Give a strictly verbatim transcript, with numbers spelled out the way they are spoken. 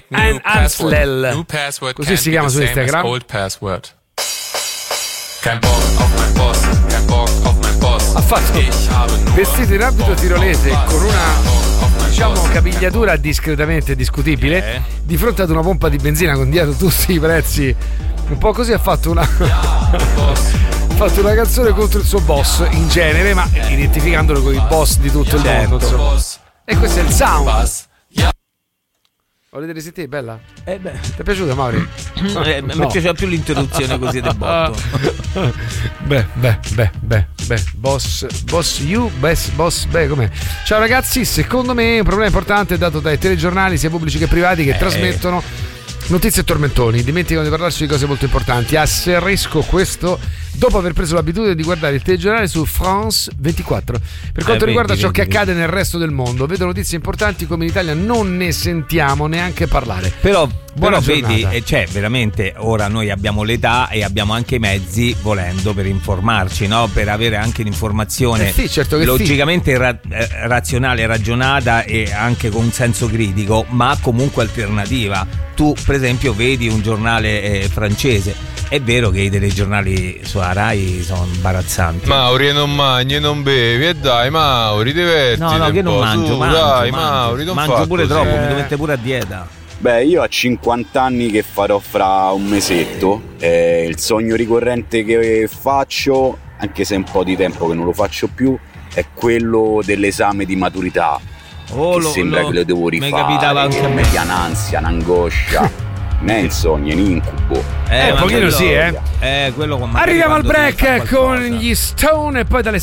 and Anslel. New password. Così si chiama su Instagram. Old password. Kein Bock auf mein Boss, kein Bock auf mein Boss. Ha fatto vestito in abito tirolese con una, diciamo, capigliatura discretamente discutibile, eh. di fronte ad una pompa di benzina con dietro tutti i prezzi un po' così. Ha fatto una ha fatto una canzone contro il suo boss in genere, ma identificandolo con i boss di tutto il mondo, insomma. E questo è il sound. Volete risentire? Bella? Eh beh. Ti è piaciuta, Mauri? Eh, no. Mi piaceva più l'introduzione così del botto. Beh, beh, beh, beh, beh, boss, boss you, boss, boss, beh, com'è? Ciao ragazzi, secondo me un problema importante è dato dai telegiornali, sia pubblici che privati, che eh. trasmettono notizie e tormentoni, dimenticano di parlarci di cose molto importanti. Asserisco questo dopo aver preso l'abitudine di guardare il telegiornale su France ventiquattro. Per quanto eh, riguarda vedi, ciò vedi, che accade nel resto del mondo, vedo notizie importanti come in Italia non ne sentiamo neanche parlare. Però, Buona però giornata. vedi, cioè veramente ora noi abbiamo l'età e abbiamo anche i mezzi, volendo, per informarci, no? Per avere anche l'informazione eh sì, certo che logicamente sì. ra- razionale, ragionata e anche con un senso critico, ma comunque alternativa. Tu per esempio vedi un giornale eh, francese, è vero che i telegiornali su Rai sono imbarazzanti. Mauri, non mangi, non bevi, e dai Mauri, divertiti. No, no, che non mangio, su, mangio, dai, mangio, Mauri, non mangio fa pure così. troppo, Eh. mi dovete pure a dieta. Beh, io ho cinquanta anni che farò fra un mesetto. Eh, il sogno ricorrente che faccio, anche se è un po' di tempo che non lo faccio più, è quello dell'esame di maturità. Oh, che lo, sembra lo, che lo devo mi rifare. capitava anche a me. È un'ansia, un'angoscia. Non è un sogno, è un incubo. Eh, Eh, un ma pochino quello- sì, eh. Eh, quello con magari Arriviamo al quando devi fare break con qualcosa. gli Stone e poi dalle